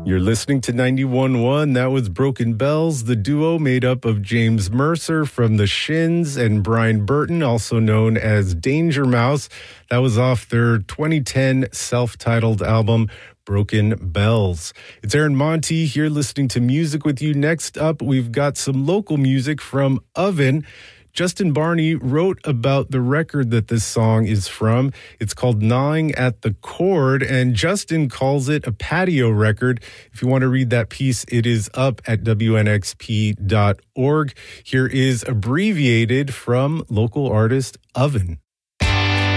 You're listening to 91.1. That was Broken Bells, the duo made up of James Mercer from the Shins and Brian Burton, also known as Danger Mouse. That was off their 2010 self-titled album, Broken Bells. It's Aaron Monty here listening to music with you. Next up, we've got some local music from Oven. Justin Barney wrote about the record that this song is from. It's called Gnawing at the Chord, and Justin calls it a patio record. If you want to read that piece, it is up at WNXP.org. Here is abbreviated from local artist Oven.